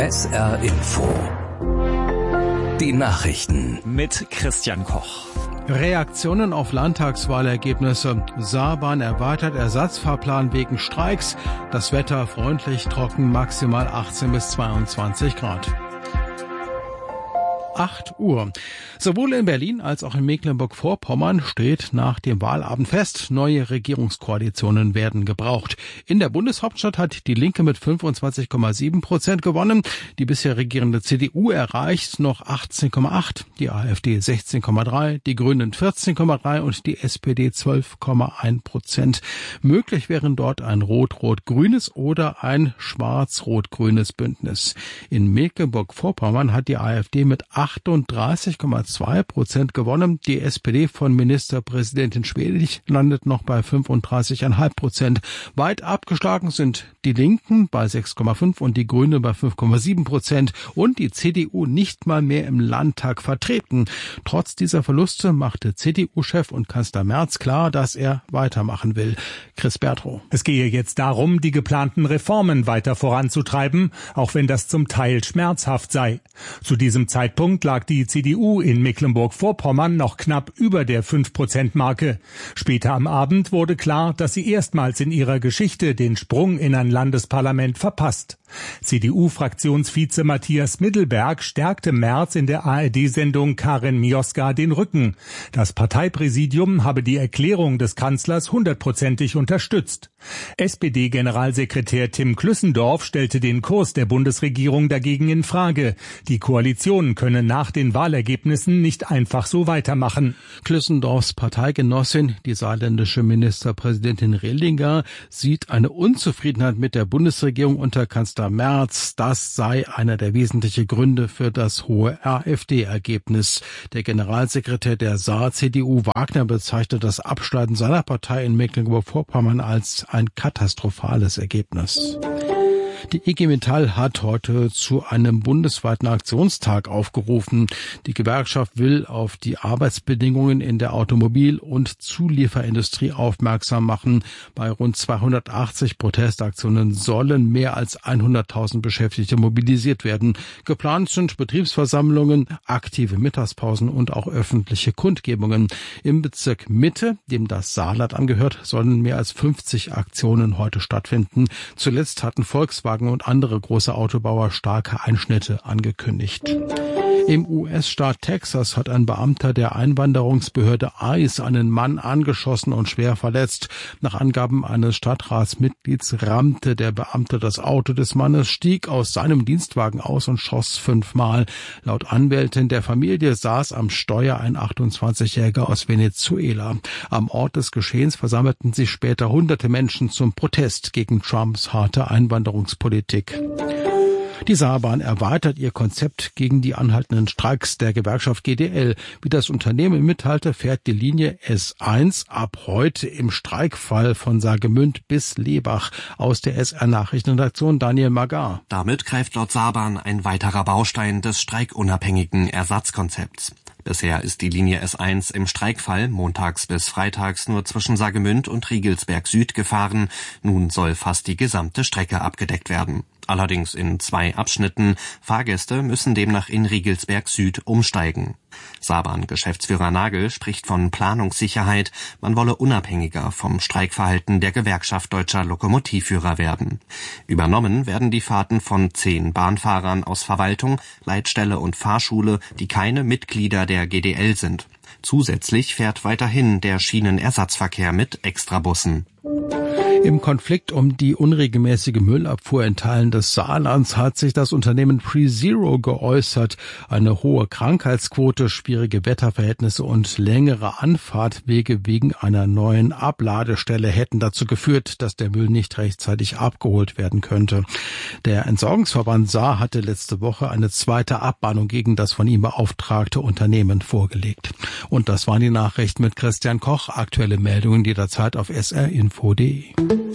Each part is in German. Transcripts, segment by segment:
SR Info. Die Nachrichten mit Christian Koch. Reaktionen auf Landtagswahlergebnisse. Saarbahn erweitert Ersatzfahrplan wegen Streiks. Das Wetter freundlich, trocken, maximal 18 bis 22 Grad. 8 Uhr. Sowohl in Berlin als auch in Mecklenburg-Vorpommern steht nach dem Wahlabend fest, neue Regierungskoalitionen werden gebraucht. In der Bundeshauptstadt hat die Linke mit 25,7% gewonnen. Die bisher regierende CDU erreicht noch 18,8%, die AfD 16,3%, die Grünen 14,3% und die SPD 12,1%. Möglich wären dort ein rot-rot-grünes oder ein schwarz-rot-grünes Bündnis. In Mecklenburg-Vorpommern hat die AfD mit 38,2% gewonnen. Die SPD von Ministerpräsidentin Schwedig landet noch bei 35,5%. Weit abgeschlagen sind die Linken bei 6,5% und die Grünen bei 5,7% und die CDU nicht mal mehr im Landtag vertreten. Trotz dieser Verluste machte CDU-Chef und Kanzler Merz klar, dass er weitermachen will. Chris Bertrow. Es gehe jetzt darum, die geplanten Reformen weiter voranzutreiben, auch wenn das zum Teil schmerzhaft sei. Zu diesem Zeitpunkt lag die CDU in Mecklenburg-Vorpommern noch knapp über der 5%-Marke. Später am Abend wurde klar, dass sie erstmals in ihrer Geschichte den Sprung in ein Landesparlament verpasst. CDU-Fraktionsvize Matthias Middelberg stärkte Merz in der ARD-Sendung Karin Mioska den Rücken. Das Parteipräsidium habe die Erklärung des Kanzlers 100%ig unterstützt. SPD-Generalsekretär Tim Klüssendorf stellte den Kurs der Bundesregierung dagegen in Frage. Die Koalition könne nach den Wahlergebnissen nicht einfach so weitermachen. Klüssendorfs Parteigenossin, die saarländische Ministerpräsidentin Rehlinger, sieht eine Unzufriedenheit mit der Bundesregierung unter Kanzler Merz. Das sei einer der wesentlichen Gründe für das hohe AfD-Ergebnis. Der Generalsekretär der Saar-CDU Wagner bezeichnet das Abschneiden seiner Partei in Mecklenburg-Vorpommern als ein katastrophales Ergebnis. Die IG Metall hat heute zu einem bundesweiten Aktionstag aufgerufen. Die Gewerkschaft will auf die Arbeitsbedingungen in der Automobil- und Zulieferindustrie aufmerksam machen. Bei rund 280 Protestaktionen sollen mehr als 100.000 Beschäftigte mobilisiert werden. Geplant sind Betriebsversammlungen, aktive Mittagspausen und auch öffentliche Kundgebungen. Im Bezirk Mitte, dem das Saarland angehört, sollen mehr als 50 Aktionen heute stattfinden. Zuletzt hatten Volkswagen und andere große Autobauer starke Einschnitte angekündigt. Im US-Staat Texas hat ein Beamter der Einwanderungsbehörde ICE einen Mann angeschossen und schwer verletzt. Nach Angaben eines Stadtratsmitglieds rammte der Beamte das Auto des Mannes, stieg aus seinem Dienstwagen aus und schoss 5-mal. Laut Anwältin der Familie saß am Steuer ein 28-Jähriger aus Venezuela. Am Ort des Geschehens versammelten sich später hunderte Menschen zum Protest gegen Trumps harte Einwanderungspolitik. Die Saarbahn erweitert ihr Konzept gegen die anhaltenden Streiks der Gewerkschaft GDL. Wie das Unternehmen mitteilte, fährt die Linie S1 ab heute im Streikfall von Saargemünd bis Lebach. Aus der SR-Nachrichtenredaktion Daniel Magar. Damit greift laut Saarbahn ein weiterer Baustein des streikunabhängigen Ersatzkonzepts. Bisher ist die Linie S1 im Streikfall montags bis freitags nur zwischen Saargemünd und Riegelsberg Süd gefahren. Nun soll fast die gesamte Strecke abgedeckt werden. Allerdings in 2 Abschnitten. Fahrgäste müssen demnach in Riegelsberg Süd umsteigen. Saarbahn-Geschäftsführer Nagel spricht von Planungssicherheit. Man wolle unabhängiger vom Streikverhalten der Gewerkschaft Deutscher Lokomotivführer werden. Übernommen werden die Fahrten von 10 Bahnfahrern aus Verwaltung, Leitstelle und Fahrschule, die keine Mitglieder der GDL sind. Zusätzlich fährt weiterhin der Schienenersatzverkehr mit Extrabussen. Im Konflikt um die unregelmäßige Müllabfuhr in Teilen des Saarlands hat sich das Unternehmen PreZero geäußert. Eine hohe Krankheitsquote, schwierige Wetterverhältnisse und längere Anfahrtwege wegen einer neuen Abladestelle hätten dazu geführt, dass der Müll nicht rechtzeitig abgeholt werden könnte. Der Entsorgungsverband Saar hatte letzte Woche eine zweite Abmahnung gegen das von ihm beauftragte Unternehmen vorgelegt. Und das waren die Nachrichten mit Christian Koch. Aktuelle Meldungen jederzeit auf srinfo.de.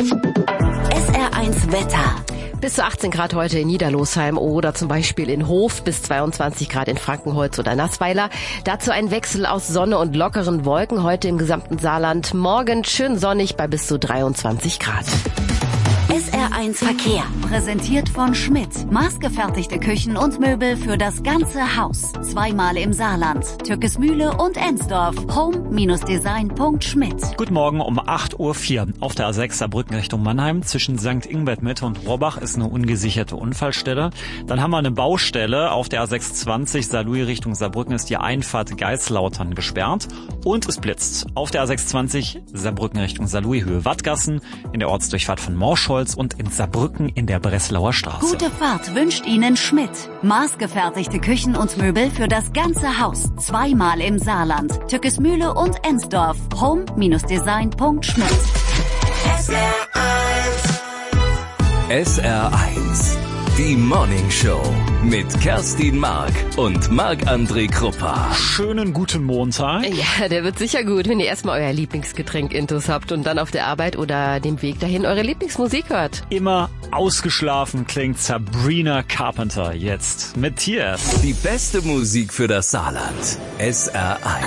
SR1 Wetter. Bis zu 18 Grad heute in Niederlosheim oder zum Beispiel in Hof, bis 22 Grad in Frankenholz oder Nassweiler. Dazu ein Wechsel aus Sonne und lockeren Wolken heute im gesamten Saarland. Morgen schön sonnig bei bis zu 23 Grad. SR1 Verkehr, präsentiert von Schmidt. Maßgefertigte Küchen und Möbel für das ganze Haus. Zweimal im Saarland, Tückesmühle und Ensdorf. Home-design.schmidt. Guten Morgen um 8:04 Uhr. Auf der A6 Saarbrücken Richtung Mannheim zwischen St. Ingbert Mitte und Rohrbach ist eine ungesicherte Unfallstelle. Dann haben wir eine Baustelle. Auf der A620 Saarlouis Richtung Saarbrücken ist die Einfahrt Geislautern gesperrt. Und es blitzt. Auf der A620 Saarbrücken Richtung Saarlouis Höhe Wattgassen, in der Ortsdurchfahrt von Morschholz und in Saarbrücken in der Breslauer Straße. Gute Fahrt wünscht Ihnen Schmidt. Maßgefertigte Küchen und Möbel für das ganze Haus. Zweimal im Saarland, Tückesmühle und Ensdorf. Home-design.schmidt. SR1, die Morning Show mit Kerstin Mark und Marc-André Kruppa. Schönen guten Montag. Ja, der wird sicher gut, wenn ihr erstmal euer Lieblingsgetränk intus habt und dann auf der Arbeit oder dem Weg dahin eure Lieblingsmusik hört. Immer ausgeschlafen klingt Sabrina Carpenter jetzt mit Tears. Die beste Musik für das Saarland. SR1.